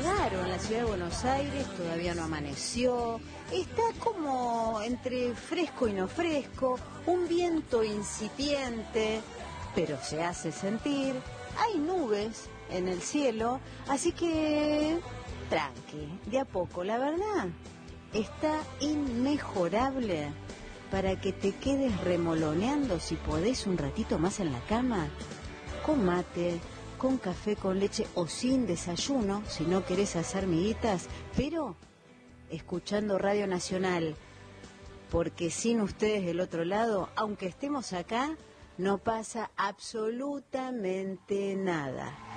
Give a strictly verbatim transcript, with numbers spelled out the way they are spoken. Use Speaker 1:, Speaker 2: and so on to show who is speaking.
Speaker 1: raro, en la ciudad de Buenos Aires todavía no amaneció, está como entre fresco y no fresco, un viento incipiente, pero se hace sentir, hay nubes en el cielo, así que tranqui, de a poco, la verdad, está inmejorable para que te quedes remoloneando si podés un ratito más en la cama, con mate, con café con leche o sin desayuno, si no querés hacer miguitas, pero escuchando Radio Nacional, porque sin ustedes del otro lado, aunque estemos acá, no pasa absolutamente nada.